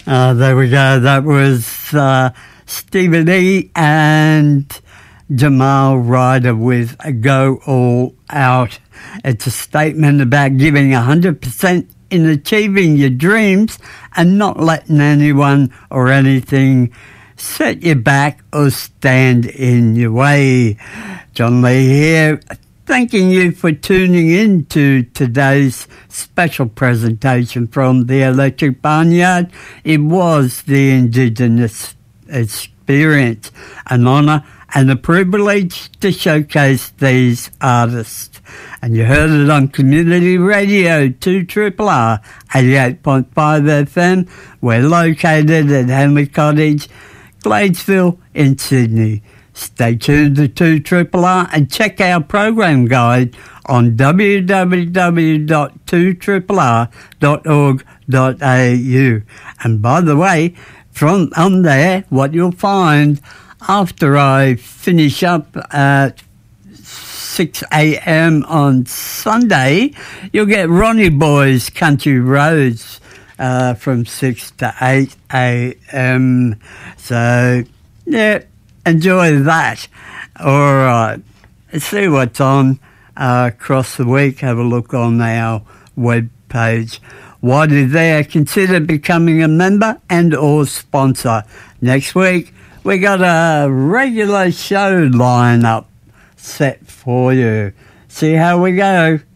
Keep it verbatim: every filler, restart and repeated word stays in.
Uh, there we go. That was uh, Stevie Lee and Jamal Ryder with Go All Out. It's a statement about giving one hundred percent in achieving your dreams and not letting anyone or anything set you back or stand in your way. John Lee here, thanking you for tuning in to today's special presentation from the Electric Barnyard. It was the Indigenous experience, an honour and a privilege to showcase these artists. And you heard it on Community Radio two R R R eighty-eight point five F M. We're located at Henley Cottage, Gladesville in Sydney. Stay tuned to two R R R and check our program guide on w w w dot two r r r dot org dot a u. And by the way, from on there, what you'll find after I finish up at six a.m. on Sunday, you'll get Ronnie Boy's Country Roads uh, from six to eight a.m. So, yeah, enjoy that. All right. Let's see what's on uh, across the week. Have a look on our web page. While you're there, consider becoming a member and or sponsor. Next week, we got a regular show lineup set for you. See how we go.